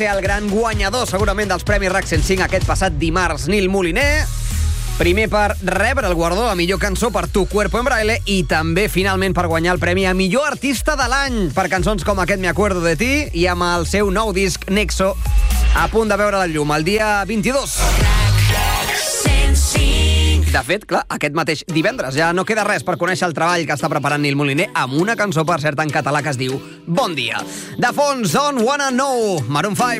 El gran guanyador, segurament, dels Premis RAC 105 aquest passat dimarts, Nil Moliner. Primer per rebre el guardó a millor cançó per Tu Cuerpo en Braille i també, finalment, per guanyar el premi a millor artista de l'any per cançons com aquest Me Acuerdo de Ti i amb el seu nou disc Nexo a punt de veure la llum el dia 22. De fet, clar, aquest mateix divendres ja no queda res per conèixer el treball que està preparant Nil Moliner amb una cançó, per cert, en català que es diu Bon dia. De fons, Don't Wanna Know, Maroon 5.